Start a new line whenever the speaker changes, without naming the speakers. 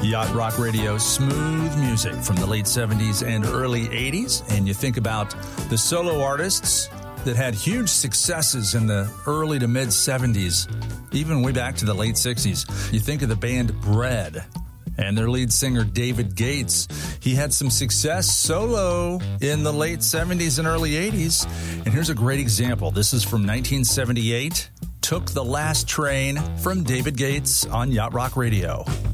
Yacht Rock Radio, smooth music from the late 70s and early 80s. And you think about the solo artists that had huge successes in the early to mid 70s, even way back to the late 60s. You think of the band Bread and their lead singer, David Gates. He had some success solo in the late 70s and early 80s. And here's a great example. This is from 1978. Took the Last Train from David Gates on Yacht Rock Radio.